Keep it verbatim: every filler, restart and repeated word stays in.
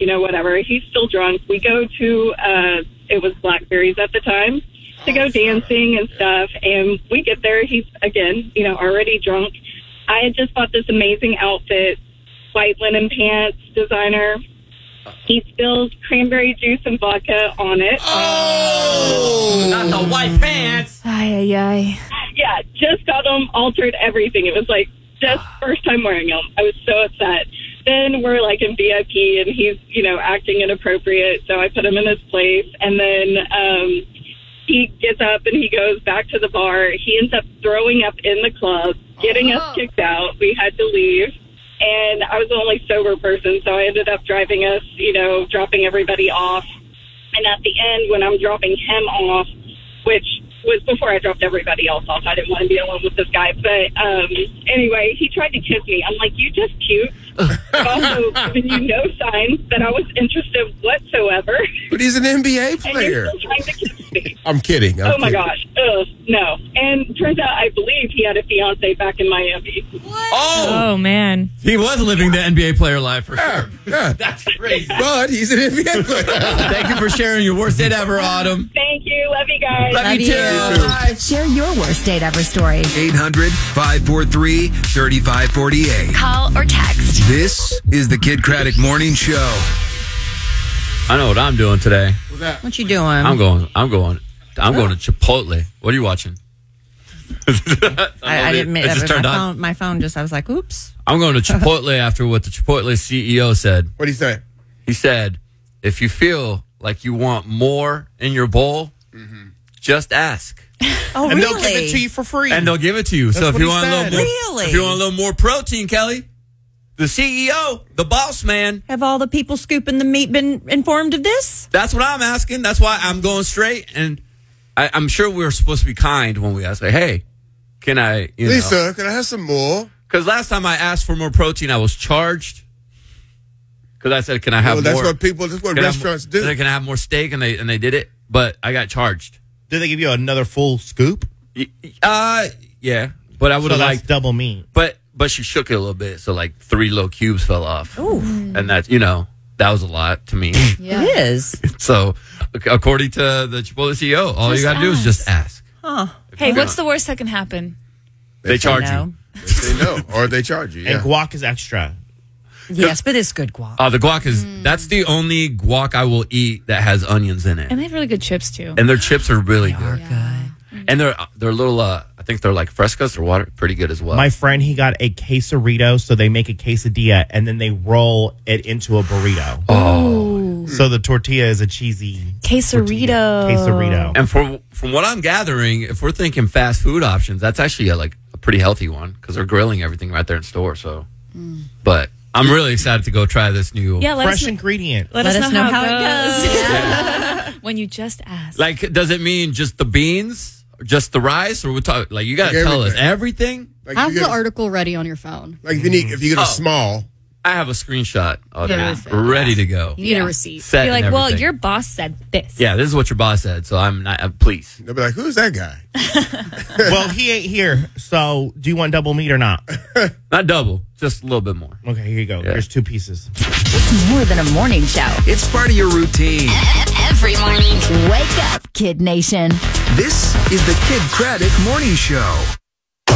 you know, whatever. He's still drunk. We go to, uh, it was Blackberries at the time, to go dancing and stuff. And we get there. He's, again, you know, already drunk. I had just bought this amazing outfit, white linen pants, designer. He spills cranberry juice and vodka on it. Oh! Not the white pants! Ay, ay, ay. Yeah, just got them, altered everything. It was like, just first time wearing them. I was so upset. Then we're like in V I P and he's, you know, acting inappropriate. So I put him in his place. And then um, he gets up and he goes back to the bar. He ends up throwing up in the club, getting oh. us kicked out. We had to leave. And I was the only sober person, so I ended up driving us, you know, dropping everybody off. And at the end, when I'm dropping him off, which was before I dropped everybody else off, I didn't want to be alone with this guy. But um, anyway, he tried to kiss me. I'm like, you just cute. I've also given you no signs that I was interested whatsoever. But he's an N B A player. And you're still trying to kiss me. I'm kidding. I'm oh, my kidding. gosh. Ugh, no. And turns out, I believe he had a fiance back in Miami. What? Oh, oh, man. He was living the N B A player life for yeah, sure. Yeah. That's crazy. But he's an N B A player. Thank you for sharing your worst date ever, Autumn. Thank you. Love you guys. Love, Love you you. too. Bye. Share your worst date ever story. eight hundred, five four three, three five four eight. Call or text. This is the Kid Craddock Morning Show. I know what I'm doing today. What's that? What you doing? I'm going. I'm going. I'm going to Chipotle. What are you watching? I, I didn't. It just my, turned on. phone, my phone just. I was like, "Oops." I'm going to Chipotle after what the Chipotle C E O said. What did he say? He said, "If you feel like you want more in your bowl, mm-hmm. just ask." Oh, and really? they'll give it to you for free. And they'll give it to you. That's so if what you he want a said. little more, Really? if you want a little more protein, Kelly, the C E O, the boss man. Have all the people scooping the meat been informed of this? That's what I'm asking. That's why I'm going straight. And I, I'm sure we're supposed to be kind when we ask, like, hey, can I, you Lisa, know? can I have some more? Because last time I asked for more protein, I was charged. Because I said, can I have Well, that's more? what people, that's what can I have restaurants more, do. Can I have more steak? And they and they did it. But I got charged. Did they give you another full scoop? Uh, yeah. But I would So have that's liked. double meat. But but she shook it a little bit. So like three little cubes fell off. Ooh. And that, you know, that was a lot to me. Yeah. It is. So according to the Chipotle C E O, all Just you got to do is just ask. Huh. Hey, what's the worst that can happen? They charge No. you. They say no, or they charge you. Yeah. And guac is extra. Yes, but it's good guac. Oh, the guac is, that's the only guac I will eat that has onions in it. And they have really good chips, too. And their chips are really good. Good. And they're, they're little, uh, I think they're like frescas or water, pretty good as well. My friend, he got a quesarito, so they make a quesadilla and then they roll it into a burrito. Oh. So the tortilla is a cheesy Quesarito. tortilla. Quesarito. And from, from what I'm gathering, if we're thinking fast food options, that's actually a, like a pretty healthy one because they're grilling everything right there in store. So, Mm. but I'm really excited to go try this new. Yeah, let Fresh us, ingredient. let Let us us know, know how, how it it goes. goes. Yeah. When you just ask. Like, does it mean just the beans, or just the rice, or we talk? Like, you got to Like tell us everything. everything. Like, Have you the get a- article ready on your phone. Like if you need, if you get a Oh. small, I have a screenshot of Yeah. it, ready to go. You need a receipt. Set Be like, and well, everything. your boss said this. Yeah, this is what your boss said, so I'm not. Uh, please, they'll be like, "Who's that guy?" Well, he ain't here. So do you want double meat or not? not double, just a little bit more. Okay, here you go. Yeah. Here's two pieces. It's more than a morning show. It's part of your routine. Every morning. Wake up, Kid Nation. This is the Kid Craddock Morning Show.